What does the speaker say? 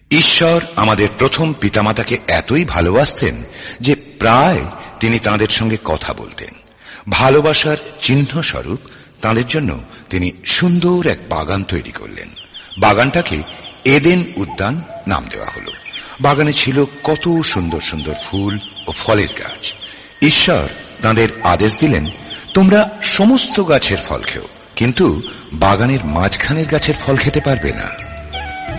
ঈশ্বর আমাদের প্রথম পিতামাতাকে এতই ভালোবাসতেন যে প্রায় তিনি তাঁদের সঙ্গে কথা বলতেন। ভালোবাসার চিহ্ন স্বরূপ তাঁদের জন্য তিনি সুন্দর এক বাগান তৈরি করলেন। বাগানটাকে এদেন উদ্যান নাম দেওয়া হল। বাগানে ছিল কত সুন্দর সুন্দর ফুল ও ফলের গাছ। ঈশ্বর তাঁদের আদেশ দিলেন, তোমরা সমস্ত গাছের ফল খেও, কিন্তু বাগানের মাঝখানের গাছের ফল খেতে পারবে না।